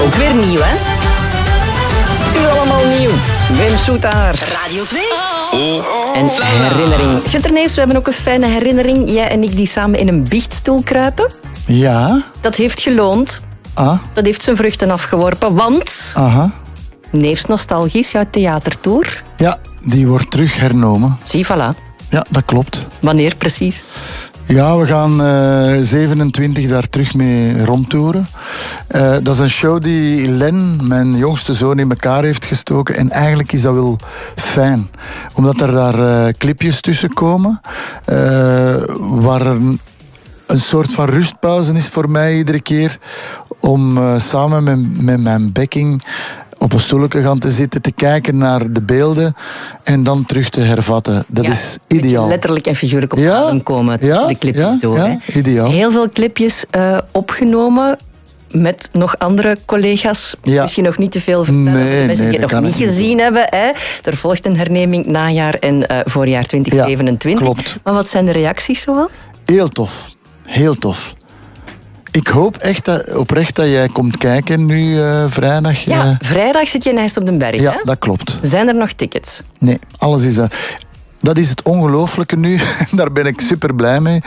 Ook weer nieuw, hè? Het is allemaal nieuw. Wim Soetaar. Radio 2. En herinnering. Gunter Neefs, we hebben ook een fijne herinnering. Jij en ik die samen in een biechtstoel kruipen. Ja. Dat heeft geloond. Ah. Dat heeft zijn vruchten afgeworpen, want... Aha. Neefs Nostalgisch, jouw theatertour. Ja, die wordt terug hernomen. Zie, voilà. Ja, dat klopt. Wanneer precies? Ja, we gaan 27 daar terug mee rondtoeren. Dat is een show die Len, mijn jongste zoon, in elkaar heeft gestoken. En eigenlijk is dat wel fijn. Omdat er daar clipjes tussen komen. Waar er een soort van rustpauze is voor mij iedere keer. Om samen met mijn backing op een stoelje gaan te zitten, te kijken naar de beelden en dan terug te hervatten. Dat is ideaal. Letterlijk en figuurlijk op adem komen tussen de clipjes door. Ja, ideaal. Heel veel clipjes opgenomen met nog andere collega's. Ja. Misschien nog niet te veel vertellen voor de mensen die het nog niet gezien hebben. Hè. Er volgt een herneming najaar en voorjaar 2027. Ja, klopt. Maar wat zijn de reacties zoal? Heel tof. Heel tof. Ik hoop echt oprecht dat jij komt kijken nu vrijdag. Ja, vrijdag zit je in IJst op den Berg. Ja, hè? dat klopt. Zijn er nog tickets? Nee, alles is... dat is het ongelooflijke nu. Daar ben ik super blij mee.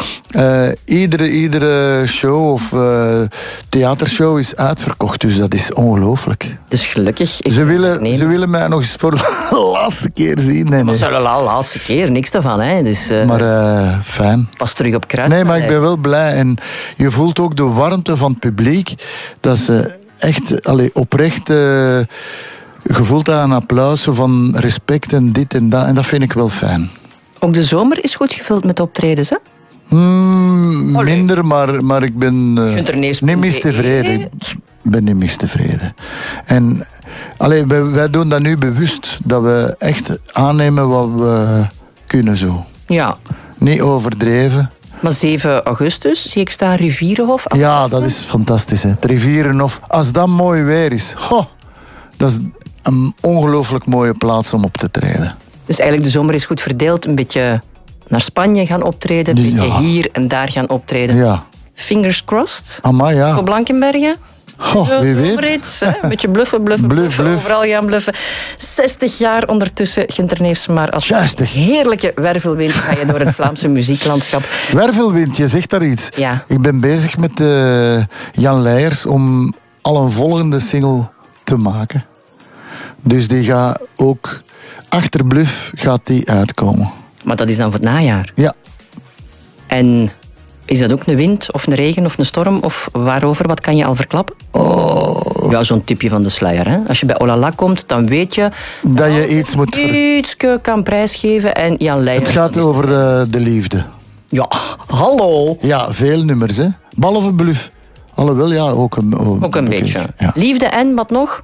Iedere show of theatershow is uitverkocht. Dus dat is ongelooflijk. Dus gelukkig. Ze willen mij nog eens voor de laatste keer zien. Nee. Dat is de laatste keer, niks daarvan. Hè. Dus, maar fijn. Pas terug op kruis. Nee, maar ik ben wel blij. En je voelt ook de warmte van het publiek. Dat ze echt oprecht... gevoeld aan een applaus van respect en dit en dat. En dat vind ik wel fijn. Ook de zomer is goed gevuld met optredens, hè? Minder, maar ik ben niet mistevreden. Ik ben niet mistevreden. En wij doen dat nu bewust. Dat we echt aannemen wat we kunnen zo. Ja. Niet overdreven. Maar 7 augustus zie ik staan Rivierenhof. Ja, dat is fantastisch. Hè. Het Rivierenhof. Als dat mooi weer is. Dat is een ongelooflijk mooie plaats om op te treden. Dus eigenlijk de zomer is goed verdeeld. Een beetje naar Spanje gaan optreden. Een beetje hier en daar gaan optreden. Ja. Fingers crossed. Amai, ja. Voor Blankenbergen. Wie weet. Een beetje bluffen. Overal gaan bluffen. 60 jaar ondertussen, Gunter Neefs, maar als 60. heerlijke wervelwind ga je door het Vlaamse muzieklandschap. Wervelwind, je zegt daar iets. Ja. Ik ben bezig met Jan Leijers om al een volgende single te maken. Dus die gaat ook... Achter Bluff gaat die uitkomen. Maar dat is dan voor het najaar? Ja. En is dat ook een wind of een regen of een storm? Of waarover? Wat kan je al verklappen? Ja, zo'n tipje van de sluier. Hè? Als je bij Olala komt, dan weet je... Dat je iets moet... Iets kan prijsgeven. En Jan Leijers... Het gaat over de liefde. Ja, hallo. Ja, veel nummers, hè. Behalve Bluff. Alhoewel, ja, ook een beetje. Ja. Liefde en wat nog?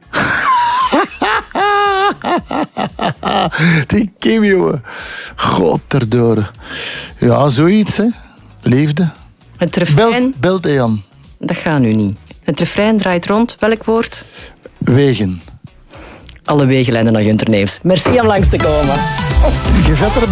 Die Kim, jongen. Godverdorie. Ja, zoiets, hè. Liefde. Het refrein... Belt Jan. Dat gaat nu niet. Het refrein draait rond. Welk woord? Wegen. Alle wegen leiden naar Gunter Neefs. Merci om langs te komen. Je zet er